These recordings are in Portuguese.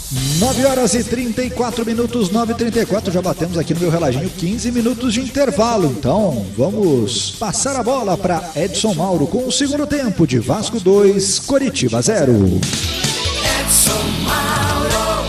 9h34, 9h34, já batemos aqui no meu reloginho 15 minutos de intervalo, então vamos passar a bola para Edson Mauro com o segundo tempo de Vasco 2, Coritiba 0. Edson Mauro.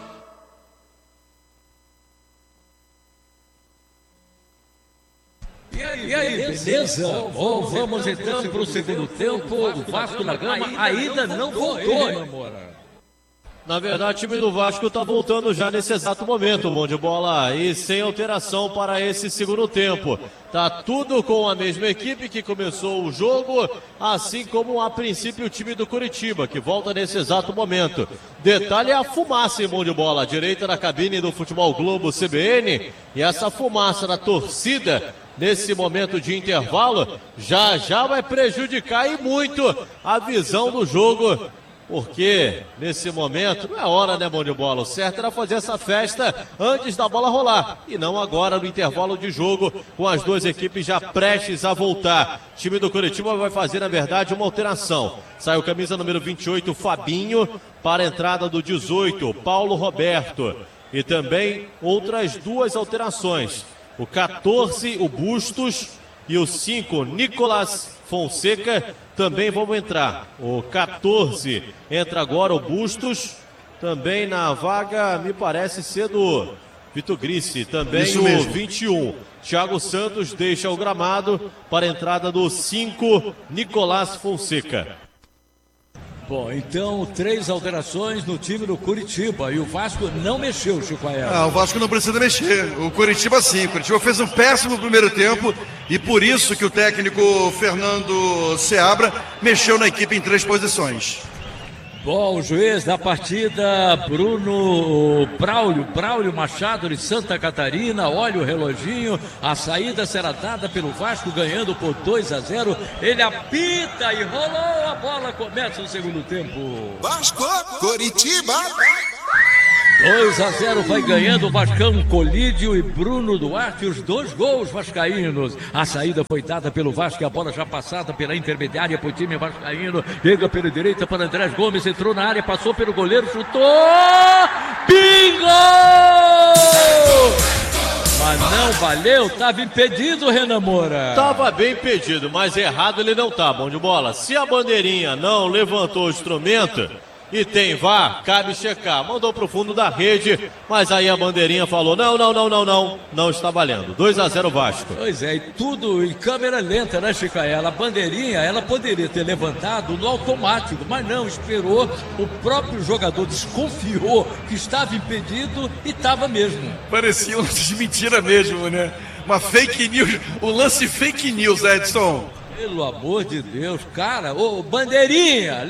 E aí, beleza? Bom, vamos então para o segundo tempo. O Vasco da Gama ainda não voltou, hein, Namora? Na verdade, o time do Vasco está voltando já nesse exato momento, bom de bola, e sem alteração para esse segundo tempo. Tá tudo com a mesma equipe que começou o jogo, assim como a princípio o time do Coritiba, que volta nesse exato momento. Detalhe é a fumaça em mão de bola, à direita da cabine do Futebol Globo CBN, e essa fumaça da torcida nesse momento de intervalo já vai prejudicar e muito a visão do jogo. Porque nesse momento não é hora, né, mão de bola? O certo era fazer essa festa antes da bola rolar e não agora no intervalo de jogo, com as duas equipes já prestes a voltar. O time do Coritiba vai fazer, na verdade, uma alteração. Sai o camisa número 28, Fabinho, para a entrada do 18, Paulo Roberto. E também outras duas alterações. O 14, o Bustos, e o 5, Nicolas Fonseca, também vão entrar. O 14 entra agora o Bustos, também na vaga, me parece ser do Vitor Grissi, também isso o mesmo. 21. Thiago Santos deixa o gramado para a entrada do 5, Nicolas Fonseca. Bom, então 3 alterações no time do Coritiba e o Vasco não mexeu, Chico Aero. O Vasco não precisa mexer, o Coritiba sim. O Coritiba fez um péssimo primeiro tempo e por isso que o técnico Fernando Seabra mexeu na equipe em 3 posições. Bom, o juiz da partida, Bruno Braulio Machado de Santa Catarina, olha o reloginho, a saída será dada pelo Vasco, ganhando por 2-0, ele apita e rolou a bola, começa o segundo tempo. Vasco, Coritiba. 2-0 vai ganhando o Vascão, Colídio e Bruno Duarte, os 2 gols vascaínos. A saída foi dada pelo Vasco, a bola já passada pela intermediária para o time vascaíno. Chega pela direita para Andrés Gomes, entrou na área, passou pelo goleiro, chutou! Bingo! Mas não valeu, estava impedido, Renan Moura. Estava bem impedido, mas errado ele não tá, bom de bola. Se a bandeirinha não levantou o instrumento e tem VAR, cabe checar. Mandou pro fundo da rede, mas aí a bandeirinha falou, não está valendo. 2-0 Vasco. Pois é, e tudo em câmera lenta, né, Chicaela? A bandeirinha, ela poderia ter levantado no automático, mas não, esperou. O próprio jogador desconfiou que estava impedido e estava mesmo. Parecia um lance de mentira mesmo, né? Uma fake news, um lance fake news, Edson. Pelo amor de Deus, cara, ô bandeirinha,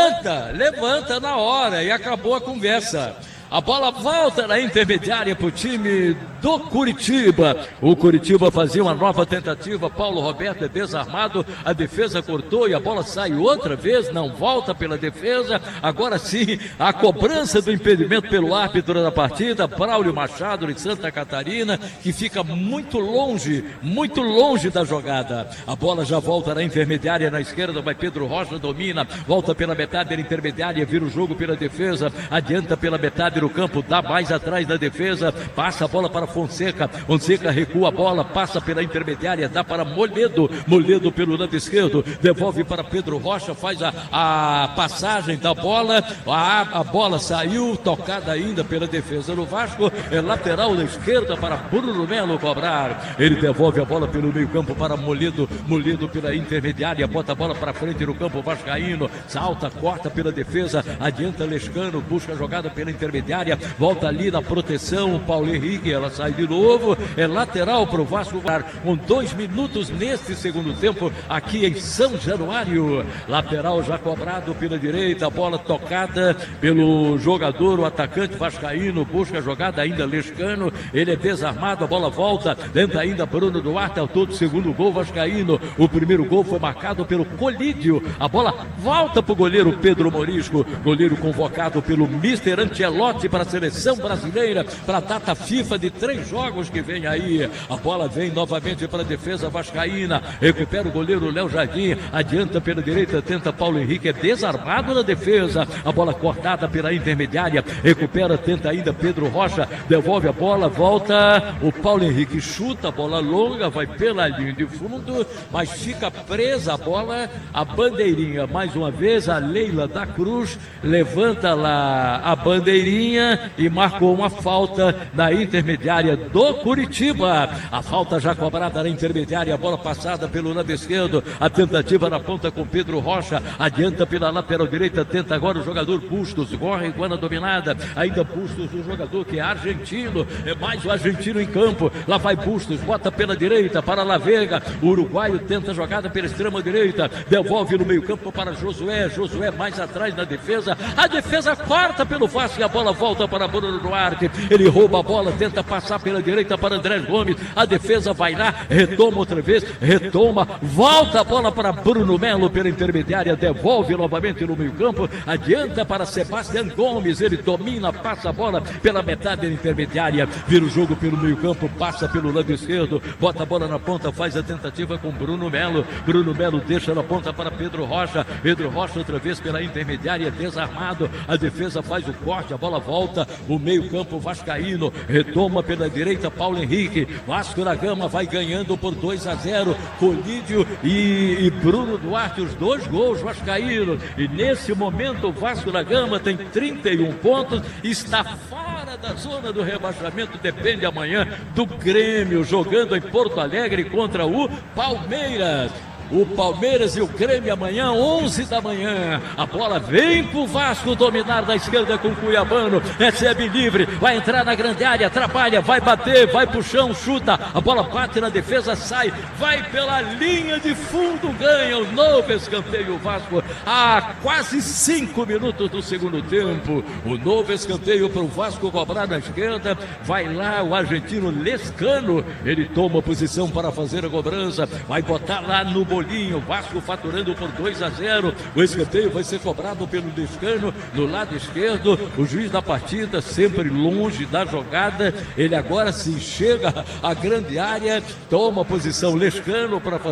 levanta na hora e acabou a conversa. A bola volta na intermediária para o time do Coritiba. O Coritiba fazia uma nova tentativa. Paulo Roberto é desarmado. A defesa cortou e a bola sai outra vez. Não volta pela defesa. Agora sim, a cobrança do impedimento pelo árbitro da partida. Braulio Machado de Santa Catarina, que fica muito longe da jogada. A bola já volta na intermediária na esquerda. Vai Pedro Rocha, domina. Volta pela metade da intermediária. Vira o jogo pela defesa. Adianta pela metade no campo, dá mais atrás da defesa, passa a bola para Fonseca recua a bola, passa pela intermediária, dá para Moledo pelo lado esquerdo, devolve para Pedro Rocha, faz a passagem da bola, a bola saiu, tocada ainda pela defesa do Vasco, é lateral da esquerda para Bruno Melo cobrar, ele devolve a bola pelo meio campo para Moledo pela intermediária, bota a bola para frente no campo vascaíno, salta, corta pela defesa, adianta Lescano, busca a jogada pela intermediária, volta ali na proteção, o Paulo Henrique, ela sai de novo, é lateral para o Vasco, com 2 minutos neste segundo tempo, aqui em São Januário, lateral já cobrado pela direita, a bola tocada pelo jogador, o atacante vascaíno, busca a jogada ainda Lescano, ele é desarmado, a bola volta, tenta ainda Bruno Duarte, ao todo segundo gol vascaíno, o primeiro gol foi marcado pelo Colídio, a bola volta para o goleiro Pedro Morisco, goleiro convocado pelo Mister Ancelotti para a seleção brasileira, para a data FIFA de 3 3 jogos que vem aí. A bola vem novamente para a defesa vascaína. Recupera o goleiro Léo Jardim. Adianta pela direita, tenta Paulo Henrique. É desarmado na defesa. A bola cortada pela intermediária. Recupera, tenta ainda Pedro Rocha. Devolve a bola, volta. O Paulo Henrique chuta a bola longa, vai pela linha de fundo, mas fica presa a bola. A bandeirinha, mais uma vez, a Leila da Cruz levanta lá a bandeirinha e marcou uma falta na intermediária do Curitiba. A falta já cobrada na intermediária, a bola passada pelo lado esquerdo, a tentativa na ponta com Pedro Rocha, adianta pela lateral direita, tenta agora o jogador Bustos, corre iguana dominada, ainda Bustos, o jogador que é argentino, é mais o argentino em campo, lá vai Bustos, bota pela direita para La Vega, o uruguaio tenta a jogada pela extrema direita, devolve no meio campo para Josué, Josué mais atrás na defesa, a defesa corta pelo Vasco e a bola volta para Bruno Duarte, ele rouba a bola, tenta passar pela direita para André Gomes, a defesa vai lá, retoma outra vez, retoma, volta a bola para Bruno Melo pela intermediária, devolve novamente no meio campo, adianta para Sebastião Gomes, ele domina, passa a bola pela metade da intermediária, vira o jogo pelo meio campo, passa pelo lado esquerdo, bota a bola na ponta, faz a tentativa com Bruno Melo, Bruno Melo deixa na ponta para Pedro Rocha, Pedro Rocha outra vez pela intermediária, desarmado, a defesa faz o corte, a bola volta, o meio campo vascaíno, retoma pela direita Paulo Henrique, Vasco da Gama vai ganhando por 2-0, Colídio e Bruno Duarte, os 2 gols vascaínos, e nesse momento o Vasco da Gama tem 31 pontos, está fora da zona do rebaixamento, depende amanhã do Grêmio, jogando em Porto Alegre contra o Palmeiras. O Palmeiras e o Grêmio amanhã, 11 da manhã. A bola vem pro Vasco dominar da esquerda com o Cuiabano. Recebe livre, vai entrar na grande área, atrapalha, vai bater, vai pro chão, chuta. A bola bate na defesa, sai, vai pela linha de fundo, ganha o novo escanteio. O Vasco a quase 5 minutos do segundo tempo. O novo escanteio para o Vasco cobrar na esquerda. Vai lá o argentino Lescano. Ele toma posição para fazer a cobrança. Vai botar lá no bolinho. Vasco faturando por 2-0. O escanteio vai ser cobrado pelo Lescano no lado esquerdo. O juiz da partida sempre longe da jogada. Ele agora se chega à grande área. Toma posição Lescano para fazer